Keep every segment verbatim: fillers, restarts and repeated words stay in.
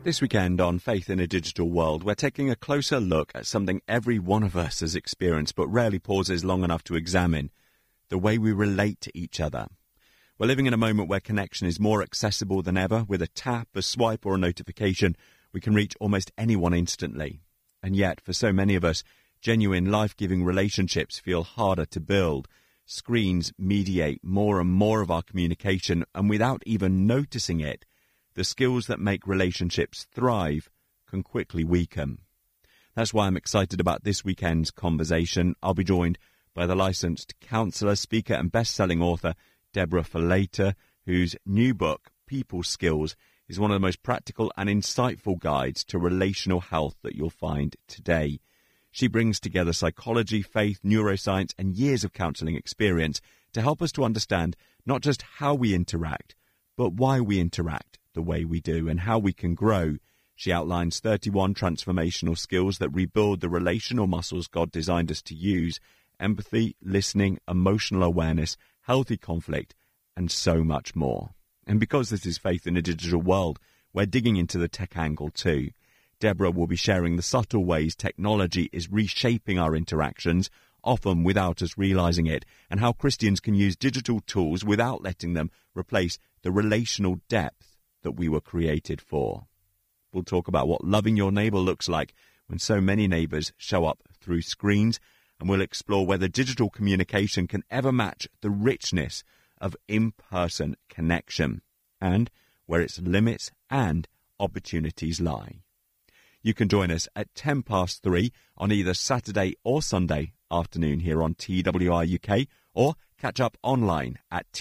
This weekend on Faith in a Digital World, we're taking a closer look at something every one of us has experienced but rarely pauses long enough to examine: the way we relate to each other. We're living in a moment where connection is more accessible than ever. With a tap, a swipe or a notification, we can reach almost anyone instantly. And yet, for so many of us, genuine life-giving relationships feel harder to build. Screens mediate more and more of our communication, and without even noticing it, the skills that make relationships thrive can quickly weaken. That's why I'm excited about this weekend's conversation. I'll be joined by the licensed counsellor, speaker and best-selling author Deborah Fileta, whose new book, People Skills, is one of the most practical and insightful guides to relational health that you'll find today. She brings together psychology, faith, neuroscience and years of counselling experience to help us to understand not just how we interact, but why we interact the way we do and how we can grow. She outlines thirty-one transformational skills that rebuild the relational muscles God designed us to use: empathy, listening, emotional awareness, healthy conflict, and so much more. And because this is Faith in a Digital World, we're digging into the tech angle too. Deborah will be sharing the subtle ways technology is reshaping our interactions, often without us realizing it, and how Christians can use digital tools without letting them replace the relational depth that we were created for. We'll talk about what loving your neighbour looks like when so many neighbours show up through screens, and we'll explore whether digital communication can ever match the richness of in-person connection, and where its limits and opportunities lie. You can join us at ten past three on either Saturday or Sunday afternoon here on T W R U K, or catch up online at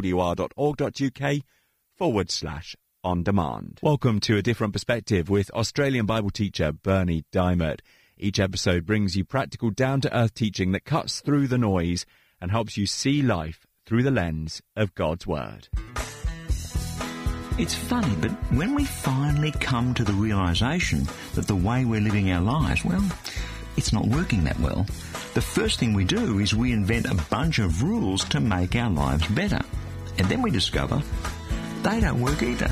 twr.org.uk forward slash on demand. Welcome to A Different Perspective with Australian Bible teacher Berni Dymet. Each episode brings you practical, down-to-earth teaching that cuts through the noise and helps you see life through the lens of God's Word. It's funny, but when we finally come to the realisation that the way we're living our lives, well, it's not working that well, the first thing we do is we invent a bunch of rules to make our lives better. And then we discover they don't work either.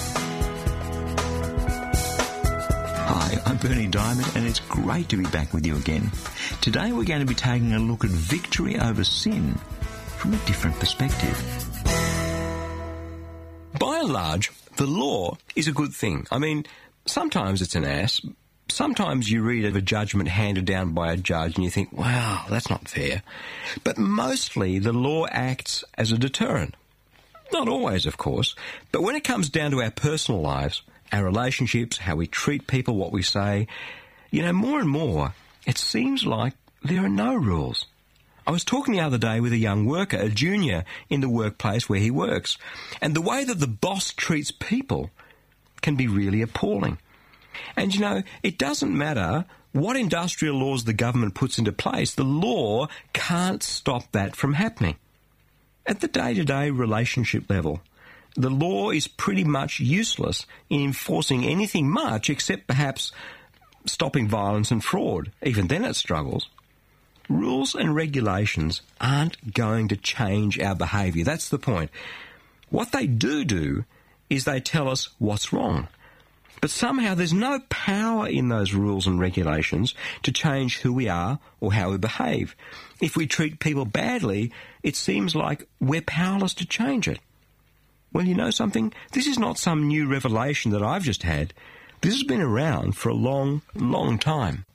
Hi, I'm Berni Dymet, and it's great to be back with you again. Today we're going to be taking a look at victory over sin from a different perspective. By and large, the law is a good thing. I mean, sometimes it's an ass. Sometimes you read of a judgment handed down by a judge and you think, wow, that's not fair. But mostly the law acts as a deterrent. Not always, of course, but when it comes down to our personal lives, our relationships, how we treat people, what we say, you know, more and more, it seems like there are no rules. I was talking the other day with a young worker, a junior in the workplace where he works, and the way that the boss treats people can be really appalling. And, you know, it doesn't matter what industrial laws the government puts into place, the law can't stop that from happening. At the day-to-day relationship level, the law is pretty much useless in enforcing anything much except perhaps stopping violence and fraud. Even then it struggles. Rules and regulations aren't going to change our behaviour. That's the point. What they do do is they tell us what's wrong. But somehow there's no power in those rules and regulations to change who we are or how we behave. If we treat people badly, it seems like we're powerless to change it. Well, you know something? This is not some new revelation that I've just had. This has been around for a long, long time.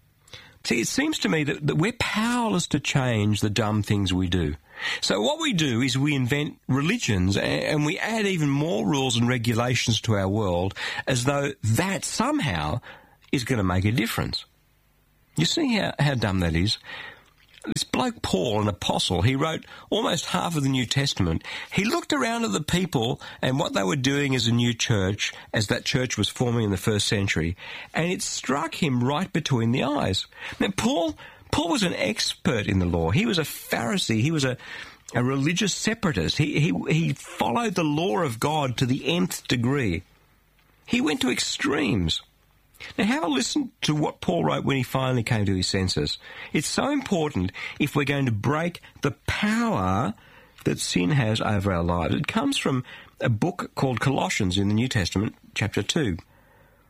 See, it seems to me that, that we're powerless to change the dumb things we do. So what we do is we invent religions and we add even more rules and regulations to our world as though that somehow is going to make a difference. You see how, how dumb that is? This bloke Paul, an apostle, he wrote almost half of the New Testament. He looked around at the people and what they were doing as a new church, as that church was forming in the first century, and it struck him right between the eyes. Now, Paul, Paul was an expert in the law. He was a Pharisee. He was a, a religious separatist. He, he, he followed the law of God to the nth degree. He went to extremes. Now have a listen to what Paul wrote when he finally came to his senses. It's so important if we're going to break the power that sin has over our lives. It comes from a book called Colossians in the New Testament, chapter two.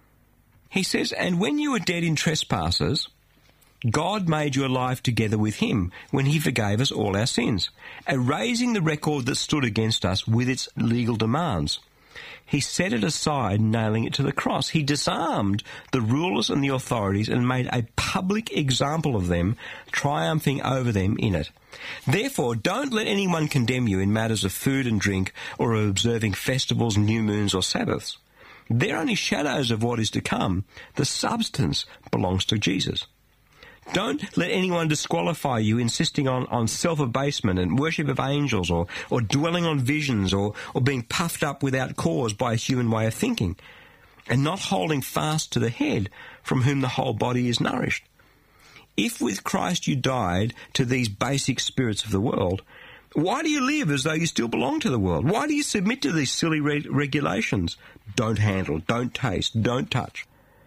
He says, and when you were dead in trespasses, God made you alive together with him when he forgave us all our sins, erasing the record that stood against us with its legal demands. He set it aside, nailing it to the cross. He disarmed the rulers and the authorities and made a public example of them, triumphing over them in it. Therefore, don't let anyone condemn you in matters of food and drink or of observing festivals, new moons or Sabbaths. They're only shadows of what is to come. The substance belongs to Jesus. Don't let anyone disqualify you insisting on, on self-abasement and worship of angels or, or dwelling on visions or, or being puffed up without cause by a human way of thinking and not holding fast to the head from whom the whole body is nourished. If with Christ you died to these basic spirits of the world, why do you live as though you still belong to the world? Why do you submit to these silly re- regulations? Don't handle, don't taste, don't touch.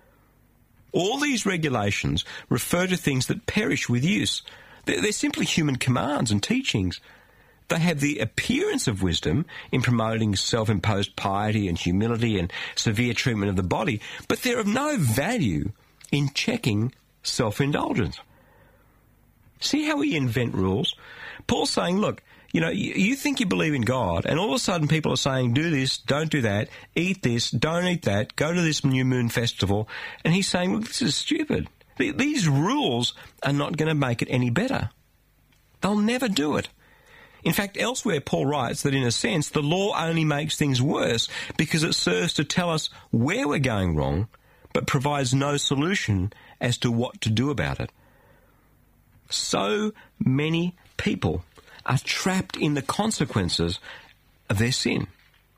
All these regulations refer to things that perish with use. They're, they're simply human commands and teachings. They have the appearance of wisdom in promoting self-imposed piety and humility and severe treatment of the body, but they're of no value in checking self-indulgence. See how we invent rules? Paul's saying, look, you know, you, you think you believe in God, and all of a sudden people are saying, do this, don't do that, eat this, don't eat that, go to this new moon festival. And he's saying, look, this is stupid. These rules are not going to make it any better. They'll never do it. In fact, elsewhere Paul writes that in a sense the law only makes things worse because it serves to tell us where we're going wrong, but provides no solution as to what to do about it. So many people are trapped in the consequences of their sin.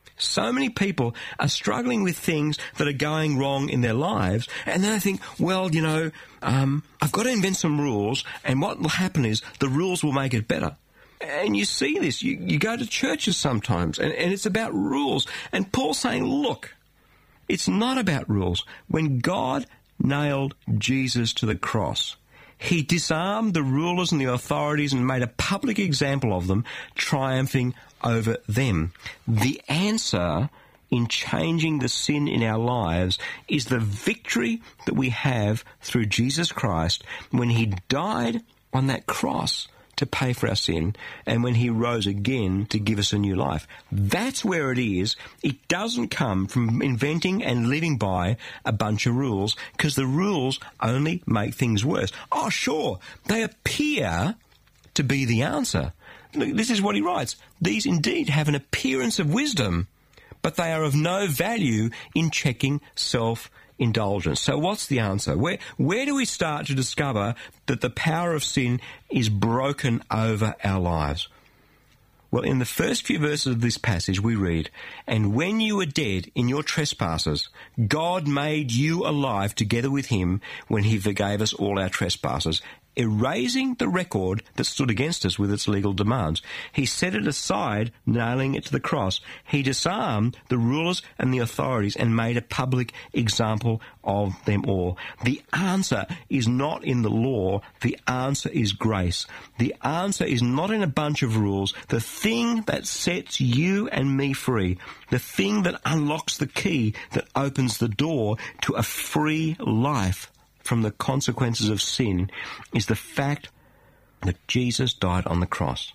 So many people are struggling with things that are going wrong in their lives, and then they think, well, you know, um, I've got to invent some rules, and what will happen is the rules will make it better. And you see this. You, you go to churches sometimes, and, and it's about rules. And Paul's saying, look, it's not about rules. When God nailed Jesus to the cross, he disarmed the rulers and the authorities and made a public example of them, triumphing over them. The answer in changing the sin in our lives is the victory that we have through Jesus Christ when he died on that cross to pay for our sin, and when he rose again to give us a new life. That's where it is. It doesn't come from inventing and living by a bunch of rules, because the rules only make things worse. Oh, sure, they appear to be the answer. This is what he writes. These indeed have an appearance of wisdom, but they are of no value in checking self indulgence. So what's the answer? Where where do we start to discover that the power of sin is broken over our lives? Well, in the first few verses of this passage we read, and when you were dead in your trespasses, God made you alive together with him when he forgave us all our trespasses, erasing the record that stood against us with its legal demands. He set it aside, nailing it to the cross. He disarmed the rulers and the authorities and made a public example of them all. The answer is not in the law. The answer is grace. The answer is not in a bunch of rules. The thing that sets you and me free, the thing that unlocks the key that opens the door to a free life from the consequences of sin, is the fact that Jesus died on the cross.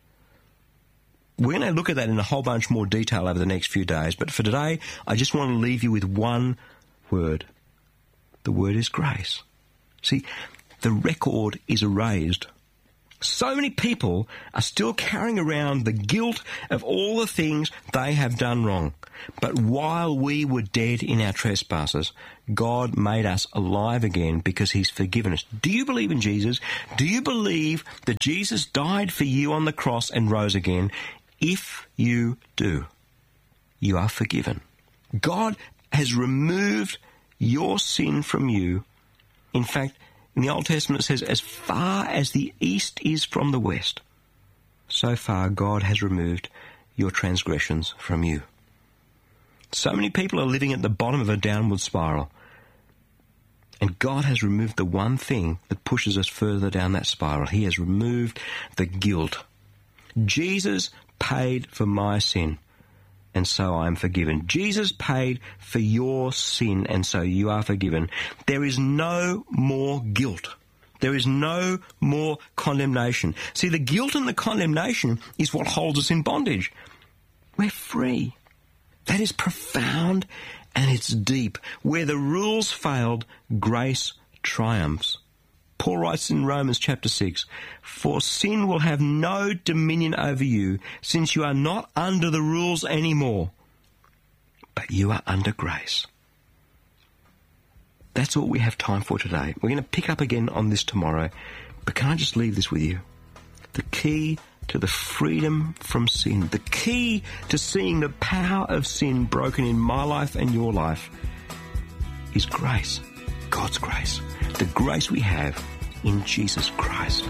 We're going to look at that in a whole bunch more detail over the next few days, but for today, I just want to leave you with one word. The word is grace. See, the record is erased. So many people are still carrying around the guilt of all the things they have done wrong. But while we were dead in our trespasses, God made us alive again because he's forgiven us. Do you believe in Jesus? Do you believe that Jesus died for you on the cross and rose again? If you do, you are forgiven. God has removed your sin from you. In fact, in the Old Testament it says, as far as the east is from the west, so far God has removed your transgressions from you. So many people are living at the bottom of a downward spiral, and God has removed the one thing that pushes us further down that spiral. He has removed the guilt. Jesus paid for my sin. and so I am forgiven. Jesus paid for your sin, and so you are forgiven. There is no more guilt. There is no more condemnation. See, the guilt and the condemnation is what holds us in bondage. We're free. That is profound and it's deep. Where the rules failed, grace triumphs. Paul writes in Romans chapter six, "For sin will have no dominion over you, since you are not under the rules anymore, but you are under grace." That's all we have time for today. We're going to pick up again on this tomorrow, but can I just leave this with you? The key to the freedom from sin, the key to seeing the power of sin broken in my life and your life is grace, God's grace, the grace we have in Jesus Christ.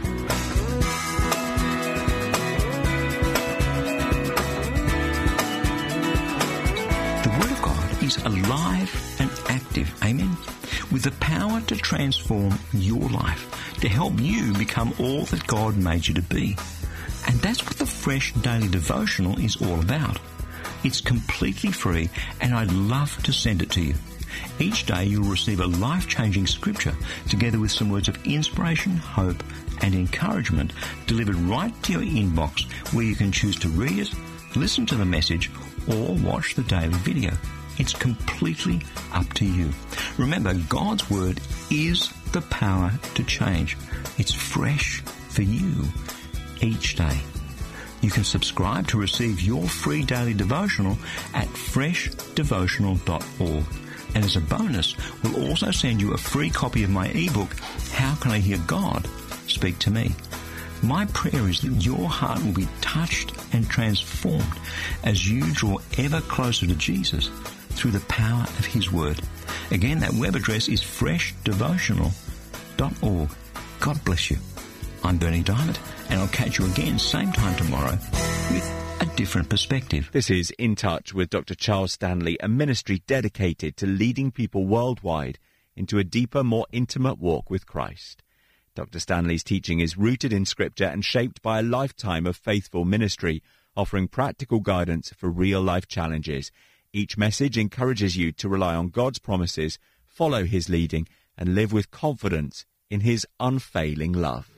The Word of God is alive and active, amen, with the power to transform your life, to help you become all that God made you to be. And that's what the Fresh Daily Devotional is all about. It's completely free, and I'd love to send it to you. Each day you'll receive a life-changing scripture together with some words of inspiration, hope, and encouragement delivered right to your inbox, where you can choose to read it, listen to the message, or watch the daily video. It's completely up to you. Remember, God's Word is the power to change. It's fresh for you each day. You can subscribe to receive your free daily devotional at fresh devotional dot org. And as a bonus, we'll also send you a free copy of my ebook, How Can I Hear God Speak to Me? My prayer is that your heart will be touched and transformed as you draw ever closer to Jesus through the power of His Word. Again, that web address is fresh devotional dot org. God bless you. I'm Bernie Diamond, and I'll catch you again same time tomorrow with a different perspective. This is In Touch with Doctor Charles Stanley, a ministry dedicated to leading people worldwide into a deeper, more intimate walk with Christ. Doctor Stanley's teaching is rooted in Scripture and shaped by a lifetime of faithful ministry, offering practical guidance for real-life challenges. Each message encourages you to rely on God's promises, follow His leading, and live with confidence in His unfailing love.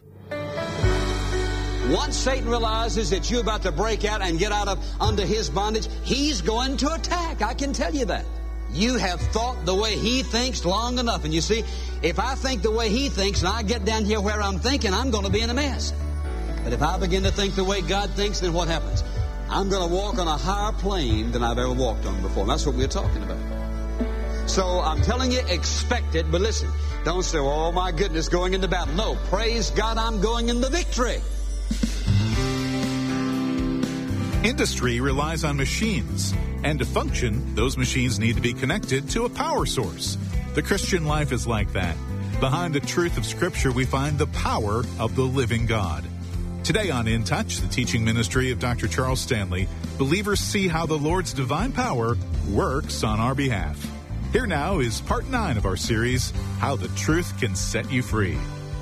Once Satan realizes that you're about to break out and get out of under his bondage, he's going to attack. I can tell you that. You have thought the way he thinks long enough. And you see, if I think the way he thinks and I get down here where I'm thinking, I'm going to be in a mess. But if I begin to think the way God thinks, then what happens? I'm going to walk on a higher plane than I've ever walked on before. And that's what we're talking about. So I'm telling you, expect it. But listen, don't say, oh my goodness, going into battle. No, praise God, I'm going in the victory. Industry relies on machines, and to function, those machines need to be connected to a power source. The Christian life is like that. Behind the truth of Scripture, we find the power of the living God. Today on In Touch, the teaching ministry of Doctor Charles Stanley, believers see how the Lord's divine power works on our behalf. Here now is part nine of our series, How the Truth Can Set You Free.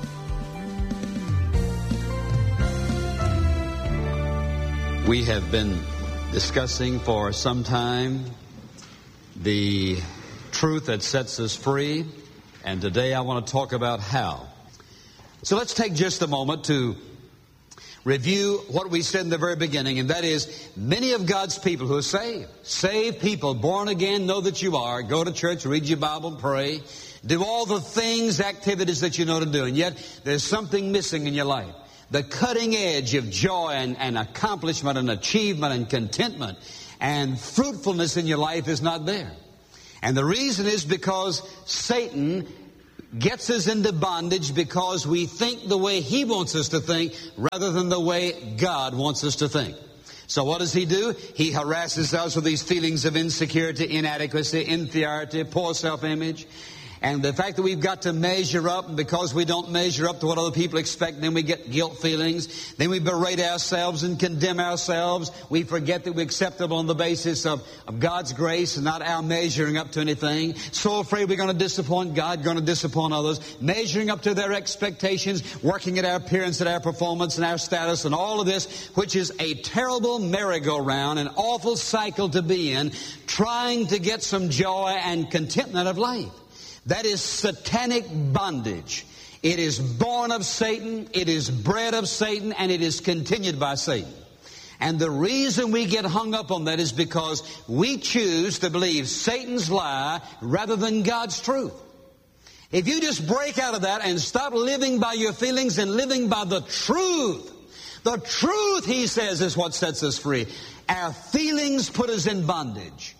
We have been discussing for some time the truth that sets us free, and today I want to talk about how. So let's take just a moment to review what we said in the very beginning, and that is many of God's people who are saved, saved people, born again, know that you are, go to church, read your Bible, pray, do all the things, activities that you know to do, and yet there's something missing in your life. The cutting edge of joy and, and accomplishment and achievement and contentment and fruitfulness in your life is not there. And the reason is because Satan gets us into bondage because we think the way he wants us to think rather than the way God wants us to think. So what does he do? He harasses us with these feelings of insecurity, inadequacy, inferiority, poor self-image. And the fact that we've got to measure up, and because we don't measure up to what other people expect, then we get guilt feelings. Then we berate ourselves and condemn ourselves. We forget that we're acceptable on the basis of, of God's grace and not our measuring up to anything. So afraid we're going to disappoint God, going to disappoint others. Measuring up to their expectations, working at our appearance, at our performance, and our status, and all of this, which is a terrible merry-go-round, an awful cycle to be in, trying to get some joy and contentment of life. That is satanic bondage. It is born of Satan, it is bred of Satan, and it is continued by Satan. And the reason we get hung up on that is because we choose to believe Satan's lie rather than God's truth. If you just break out of that and stop living by your feelings and living by the truth, the truth, he says, is what sets us free. Our feelings put us in bondage.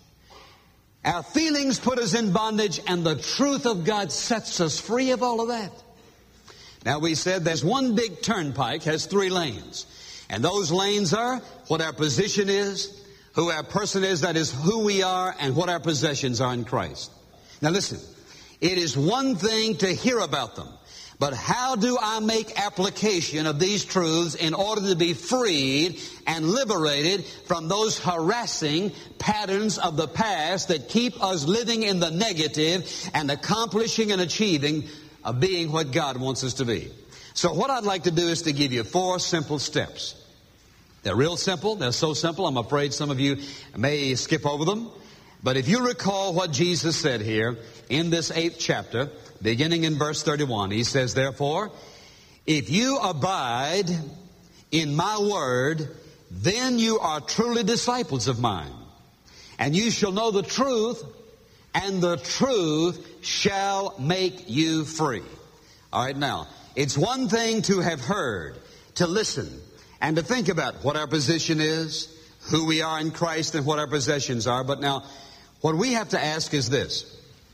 Our feelings put us in bondage, and the truth of God sets us free of all of that. Now, we said there's one big turnpike, has three lanes. And those lanes are what our position is, who our person is, that is who we are, and what our possessions are in Christ. Now listen, it is one thing to hear about them, but how do I make application of these truths in order to be freed and liberated from those harassing patterns of the past that keep us living in the negative and accomplishing and achieving of being what God wants us to be? So what I'd like to do is to give you four simple steps. They're real simple. They're so simple, I'm afraid some of you may skip over them. But if you recall what Jesus said here in this eighth chapter, beginning in verse thirty-one, he says, therefore, if you abide in my word, then you are truly disciples of mine. And you shall know the truth, and the truth shall make you free. All right, now, it's one thing to have heard, to listen, and to think about what our position is, who we are in Christ, and what our possessions are. But now, what we have to ask is this.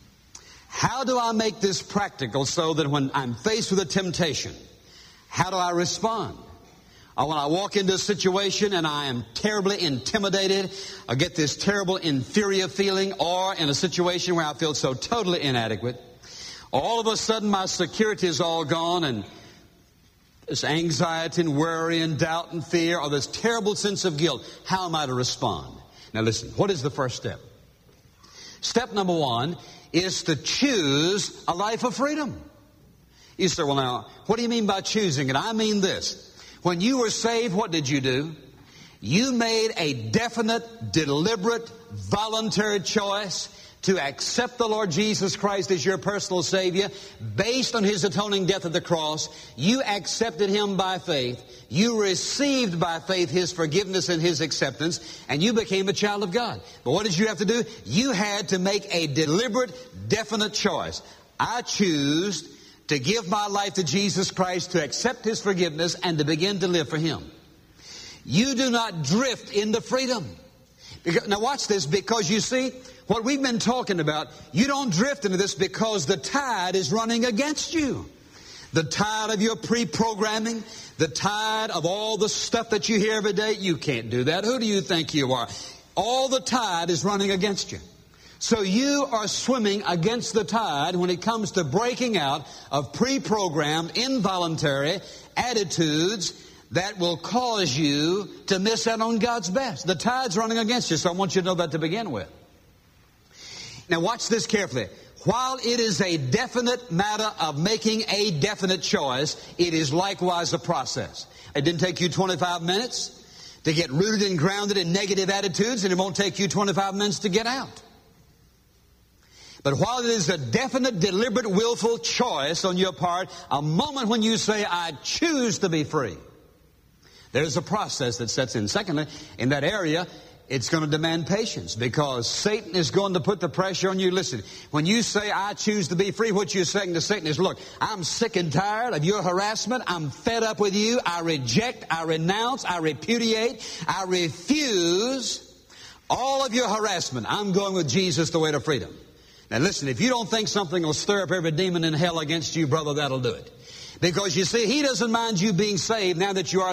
How do I make this practical so that when I'm faced with a temptation, how do I respond? Or when I walk into a situation and I am terribly intimidated, I get this terrible inferior feeling, or in a situation where I feel so totally inadequate, all of a sudden my security is all gone, and this anxiety and worry and doubt and fear, or this terrible sense of guilt, how am I to respond? Now listen, what is the first step? Step number one is to choose a life of freedom. You say, well now, what do you mean by choosing it? I mean this. When you were saved, what did you do? You made a definite, deliberate, voluntary choice to accept the Lord Jesus Christ as your personal Savior based on His atoning death at the cross. You accepted Him by faith. You received by faith His forgiveness and His acceptance, and you became a child of God. But what did you have to do? You had to make a deliberate, definite choice. I choose to give my life to Jesus Christ, to accept His forgiveness, and to begin to live for Him. You do not drift into freedom. Because, now watch this, because you see, what we've been talking about, you don't drift into this because the tide is running against you. The tide of your pre-programming, the tide of all the stuff that you hear every day, you can't do that. Who do you think you are? All the tide is running against you. So you are swimming against the tide when it comes to breaking out of pre-programmed, involuntary attitudes that will cause you to miss out on God's best. The tide's running against you, so I want you to know that to begin with. Now watch this carefully. While it is a definite matter of making a definite choice, it is likewise a process. It didn't take you twenty-five minutes to get rooted and grounded in negative attitudes, and it won't take you twenty-five minutes to get out. But while it is a definite, deliberate, willful choice on your part, a moment when you say, I choose to be free, there's a process that sets in. Secondly, in that area, it's going to demand patience, because Satan is going to put the pressure on you. Listen, when you say, I choose to be free, what you're saying to Satan is, look, I'm sick and tired of your harassment. I'm fed up with you. I reject, I renounce, I repudiate, I refuse all of your harassment. I'm going with Jesus, the way to freedom. Now listen, if you don't think something will stir up every demon in hell against you, brother, that'll do it. Because you see, He doesn't mind you being saved now that you are